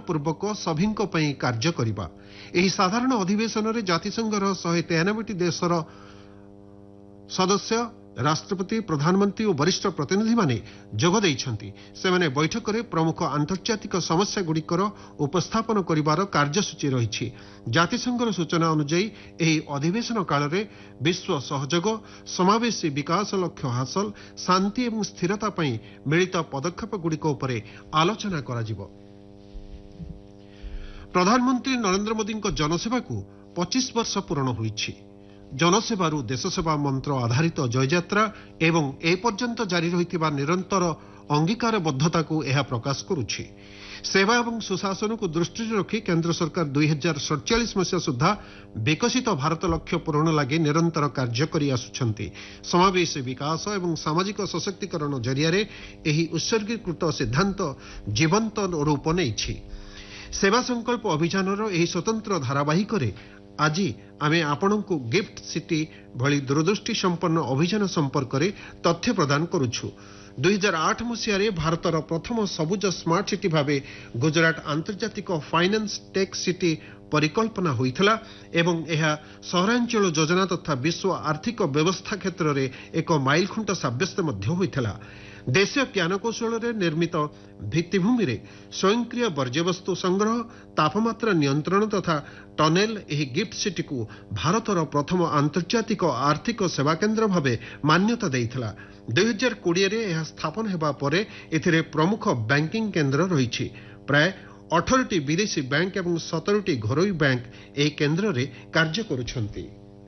पूर्वक सभी कार्य करबा। एही साधारण अधिवेशन में जातिसंघर 193 देशर सदस्य राष्ट्रपति प्रधानमंत्री और वरिष्ठ प्रतिनिधि माने जोग देइछंती। सेमाने बैठक में प्रमुख आंतर्जातिक समस्या गुड़िकर उपस्थापन करिवार कार्यसूची रही। जातिसंघर सूचना अनुसार एही अधिवेशन काल में विश्व सहयोग, समावेशी विकास लक्ष्य हासिल, शांति और स्थिरता पई मिलित पदक्षेप गुड़िक उपरे आलोचना कराजिबो। प्रधानमंत्री नरेंद्र मोदी जनसेवा को 25 वर्ष पूर्ण होईछि। जनसेवारू देशसेवा मंत्र आधारित जययात्रा एवं ए पर्यंत जारी रहिथिबा निरंतर अंगीकारबद्धता को यह प्रकाश करुछि। सेवा एवं सुशासन को दृष्टि रखी केंद्र सरकार 2047 मसीहा सुधा विकसित भारत लक्ष्य पूरण लगी निरंतर कार्य करि आसुछंती। समावेशी विकास एवं सामाजिक सशक्तिकरण जरिया एही उत्सर्गीकृत सिद्धांत जीवंत रूप नेइछि। सेवा संकल्प अभियान एही स्वतंत्र धारावाहिक आज आमे आपणको गिफ्ट सिटी भली दूरदृष्टि संपन्न अभियान संपर्क में तथ्य प्रदान करुछु। 2008 मसीह भारतर प्रथम सबुज स्मार्ट सिटी भावे गुजरात आंतर्जातिक फाइनेंस टेक सिटी परिकल्पना होइथला एवं यह सहरांचल योजना तथा विश्व आर्थिक व्यवस्था क्षेत्र में एक माइलखुंट साब्यस्त होइथला। देशीय ज्ञानकौशल निर्मित भित्तिभूमि रे स्वयंक्रिय वर्ज्यवस्तु संग्रह, तापमात्रा नियंत्रण तथा टनेल एही गिफ्ट सिटी को भारतर प्रथम आंतर्जातिक आर्थिक सेवा केन्द्र भावे मान्यता देइथला। 2020 रे यह स्थापन हेबा परे एथिरे प्रमुख बैंकिंग केन्द्र रहिछि। प्राय 18टी विदेशी बैंक एवं 17टी घरोई बैंक एही केन्द्र रे कार्य करुछंती।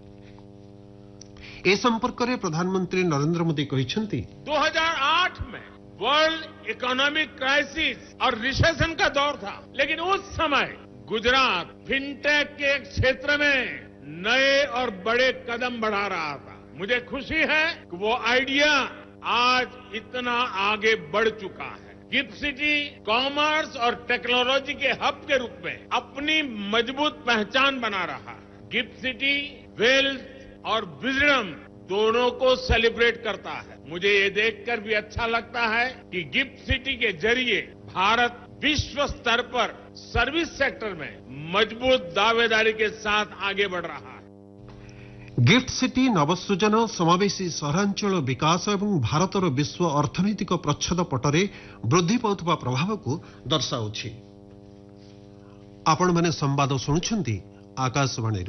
ए संपर्क में प्रधानमंत्री नरेंद्र मोदी कहिछंती 2008 में वर्ल्ड इकोनॉमिक क्राइसिस और रिसेशन का दौर था, लेकिन उस समय गुजरात फिनटेक के क्षेत्र में नए और बड़े कदम बढ़ा रहा था। मुझे खुशी है कि वो आइडिया आज इतना आगे बढ़ चुका है। गिफ्ट सिटी कॉमर्स और टेक्नोलॉजी के हब के रूप में अपनी मजबूत पहचान बना रहा है। गिफ्ट सिटी वेल्थ और विजडम दोनों को सेलिब्रेट करता है। मुझे ये देखकर भी अच्छा लगता है कि गिफ्ट सिटी के जरिए भारत विश्व स्तर पर सर्विस सेक्टर में मजबूत दावेदारी के साथ आगे बढ़ रहा है। गिफ्ट सिटी नवसृजन, समावेशी सहरांचल विकास एवं भारतर विश्व अर्थनैतिक प्रच्छद पटरे वृद्धि पाउथबा प्रभाव को दर्शाउछि। आपण माने संवाद सुनुछंती आकाशवाणी।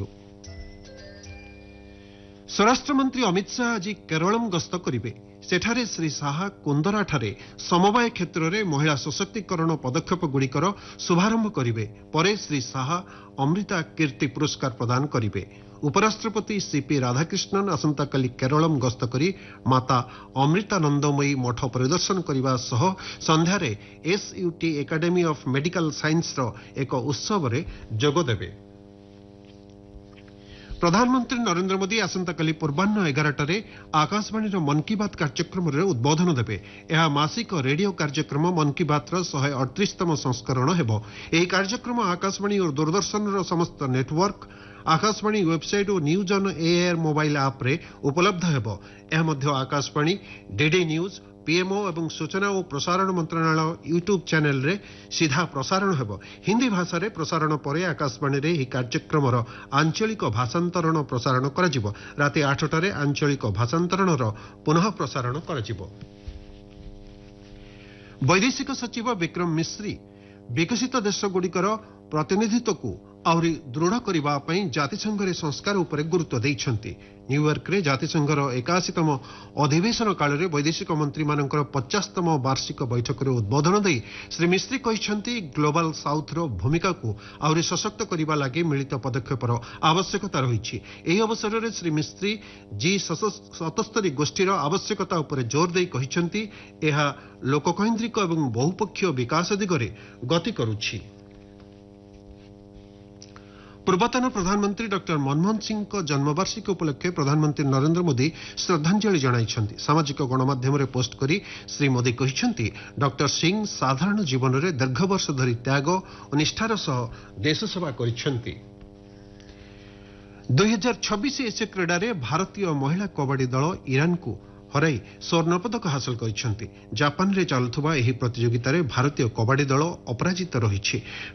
स्वराष्ट्र मंत्री अमित शाह आज केरलम गस्त करिवे। सेठारे श्री शाह कुंदराठारे समवाय क्षेत्र में महिला सशक्तिकरण पदक्षेप गुड़िकर शुभारंभ करिवे। परे श्री शाह अमृता कीर्ति पुरस्कार प्रदान करिवे। उपराष्ट्रपति सीपी राधाकृष्णन आसंताकाली केरलम गस्त करी माता अमृतानंदमयी मठ परिदर्शन करने सह संध्यारे एसयूटी एकेडमी ऑफ मेडिकल साइंस एक उत्सव में जोगदेवे। प्रधानमंत्री नरेंद्र मोदी आसंताकाली पूर्वाह्न 11टारे आकाशवाणी मन की बात कार्यक्रम में उद्बोधन देवे। यह मासिक रेडियो कार्यक्रम मन की बात 138तम संस्करण हेबो। एही कार्यक्रम आकाशवाणी और दूरदर्शन समस्त नेटवर्क, आकाशवाणी वेबसाइट और news on AIR mobile app रे उपलब्ध हेबो। यह मध्य आकाशवाणी, डीडी न्यूज, पीएमओ एवं सूचना और प्रसारण मंत्रणालय यूट्यूब चैनल रे सीधा प्रसारण हेबो। हिंदी भाषा रे प्रसारण परे आकाशवाणी रे कार्यक्रम आंचलिक भाषांतरण प्रसारण कराजिबो। राति 8टारे आंचलिक भाषांतरण पुनः प्रसारण कराजिबो। वैदेशिक सचिव विक्रम मिश्री विकसित देश गुड़िकर प्रतिनिधित्व को आहरी दृढ़ करने जातिसंघ संस्कार उपर गुरुत्व देइछंती। न्यूयॉर्क रे जातिसंघर 81तम अधिवेशन काल में वैदेशिक मंत्री मानकर 50तम वार्षिक बैठक में उद्बोधन दे श्री मिश्री कहिछंती ग्लोबल साउथ रो भूमिका को आहरी सशक्त करबा लागि मिलित पदक्षेपर आवश्यकता रहिछि। एही अवसर में श्री मिश्री G77 गोष्ठीर आवश्यकता उपर जोर दे कहिछंती एहा लोककैंद्रिक एवं बहुपक्षीय विकास दिगरे गति करुछि। पूर्वतन प्रधानमंत्री डॉक्टर मनमोहन सिंह को जन्मवार्षिकी उपलक्षे प्रधानमंत्री नरेंद्र मोदी श्रद्धांजलि जणाइछंती। सामाजिक गणमाध्यम रे पोस्ट करी श्री मोदी कहिछंती डॉक्टर सिंह साधारण जीवन में दीर्घ वर्ष धरी त्याग और निष्ठार सह देश सेवा करिछंती। 2026 एशिया क्रीडा रे भारतीय महिला कबड्डी दल ईरान को हराई स्वर्ण पदक हासिल करिछंती। जापान रे चलुथबा एही प्रतियोगिता रे भारतीय कबड्डी दल अपराजित रहिछि।